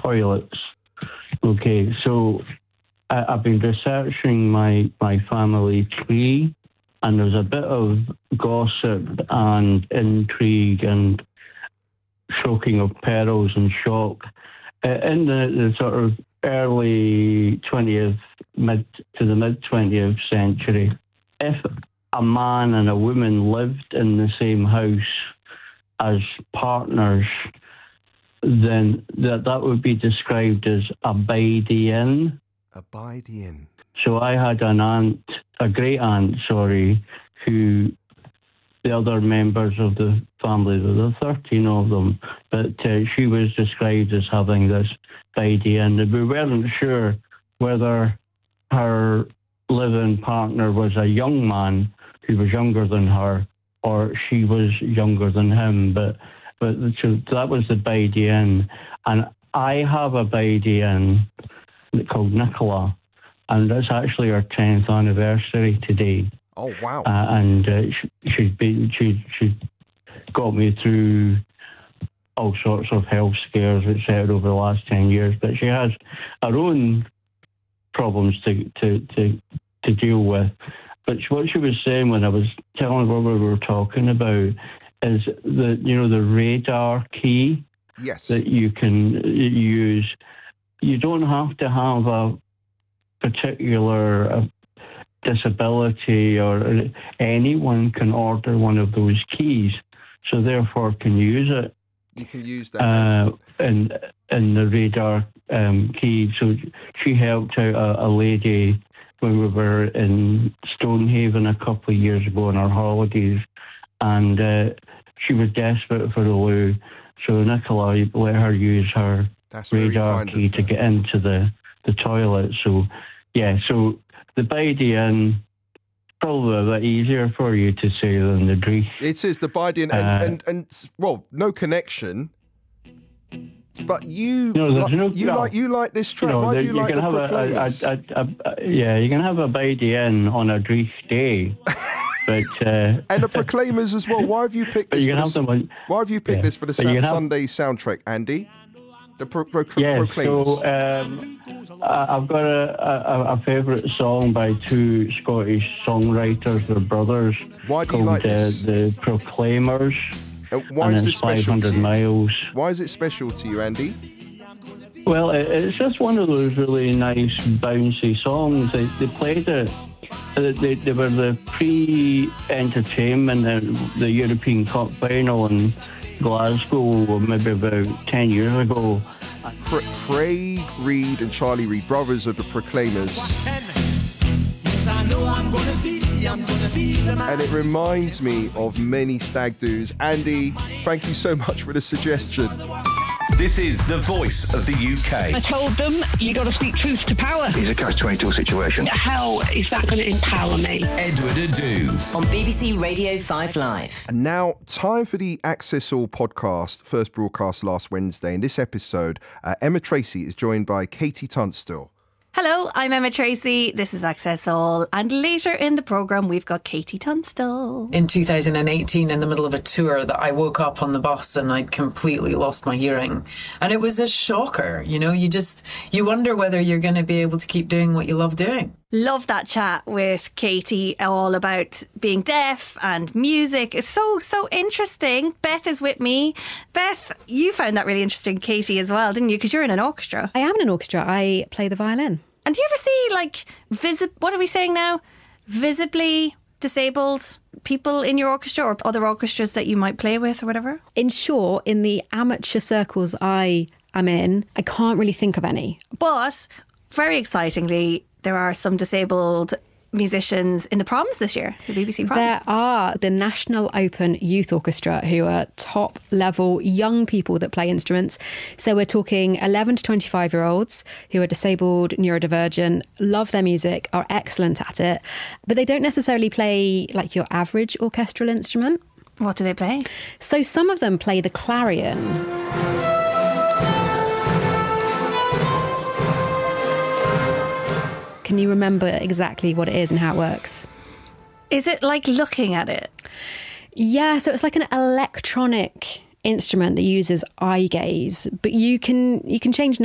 toilets. Okay, so I've been researching my family tree, and there's a bit of gossip and intrigue and choking of perils and shock in the sort of early 20th, mid 20th century. If a man and a woman lived in the same house as partners, then that would be described as abiding. Abiding. So I had a great aunt, who the other members of the family, there were 13 of them, but she was described as having this abiding, and we weren't sure whether her live-in partner was a young man who was younger than her, or she was younger than him, but so that was the abiding. And I have a abiding called Nicola, and it's actually our 10th anniversary today. Oh, wow. And she got me through all sorts of health scares, etc., over the last 10 years. But she has her own problems to deal with. But what she was saying when I was telling her what we were talking about is the radar key. Yes. That you can use. You don't have to have a particular disability, or anyone can order one of those keys, so therefore can use it. You can use that in the radar key. So she helped out a lady when we were in Stonehaven a couple of years ago on our holidays, and she was desperate for a loo. So Nicola let her use her radar key to get into the toilet. So yeah, so the Baidian, probably a bit easier for you to say than the Dreich. It is the Baidian, and well, no connection. But you like this track. Why do you like the Proclaimers? You can have a Baidian on a Dreich day. But and the Proclaimers as well. Why have you picked this? Why have you picked this for the Sunday soundtrack, Andy? The Proclaimers. So I've got a favourite song by two Scottish songwriters. They're brothers. Why do you like this? The Proclaimers. Why is it special 500 miles. Why is it special to you, Andy? Well, it's just one of those really nice bouncy songs. They played it. They were the pre-entertainment the European Cup final in Glasgow, maybe about 10 years ago. Craig Reid and Charlie Reid, brothers of the Proclaimers. And it reminds me of many stag do's. Andy, thank you so much for the suggestion. This is the voice of the UK. I told them, you got to speak truth to power. It's a catch-22 situation. How is that going to empower me? Edward Adu. On BBC Radio 5 Live. And now, time for the Access All podcast, first broadcast last Wednesday. In this episode, Emma Tracy is joined by Katie Tunstall. Hello, I'm Emma Tracy. This is Access All. And later in the programme, we've got Katie Tunstall. In 2018, in the middle of a tour, that I woke up on the bus and I'd completely lost my hearing. And it was a shocker. You know, you wonder whether you're going to be able to keep doing what you love doing. Love that chat with Katie, all about being deaf and music. It's so interesting. Beth is with me. Beth, you found that really interesting, Katie, as well, didn't you? Because you're in an orchestra. I am in an orchestra. I play the violin. And do you ever see, what are we saying now? Visibly disabled people in your orchestra, or other orchestras that you might play with or whatever? In short, in the amateur circles I am in, I can't really think of any. But very excitingly, there are some disabled musicians in the Proms this year, the BBC Proms. There are the National Open Youth Orchestra, who are top level young people that play instruments. So we're talking 11 to 25-year-olds who are disabled, neurodivergent, love their music, are excellent at it, but they don't necessarily play like your average orchestral instrument. What do they play? So some of them play the clarion. Can you remember exactly what it is and how it works? Is it like looking at it? Yeah, so it's like an electronic instrument that uses eye gaze, but you can change